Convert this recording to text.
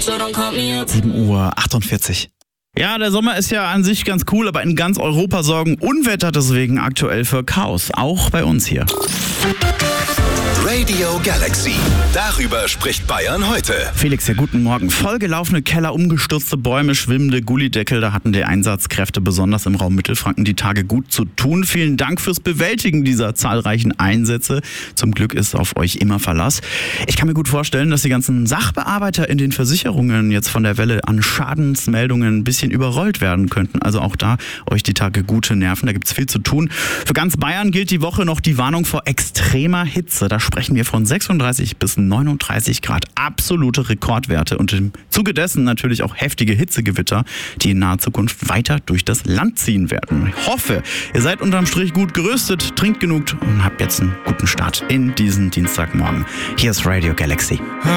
7:48 Uhr. Ja, der Sommer ist ja an sich ganz cool, aber in ganz Europa sorgen Unwetter deswegen aktuell für Chaos. Auch bei uns hier. Radio Galaxy. Darüber spricht Bayern heute. Felix, ja, guten Morgen. Vollgelaufene Keller, umgestürzte Bäume, schwimmende Gullideckel. Da hatten die Einsatzkräfte besonders im Raum Mittelfranken die Tage gut zu tun. Vielen Dank fürs Bewältigen dieser zahlreichen Einsätze. Zum Glück ist auf euch immer Verlass. Ich kann mir gut vorstellen, dass die ganzen Sachbearbeiter in den Versicherungen jetzt von der Welle an Schadensmeldungen ein bisschen überrollt werden könnten. Also auch da euch die Tage gute Nerven. Da gibt's viel zu tun. Für ganz Bayern gilt die Woche noch die Warnung vor extremer Hitze. Da sprechen wir von 36 bis 39 Grad. Absolute Rekordwerte und im Zuge dessen natürlich auch heftige Hitzegewitter, die in naher Zukunft weiter durch das Land ziehen werden. Ich hoffe, ihr seid unterm Strich gut gerüstet, trinkt genug und habt jetzt einen guten Start in diesen Dienstagmorgen. Hier ist Radio Galaxy.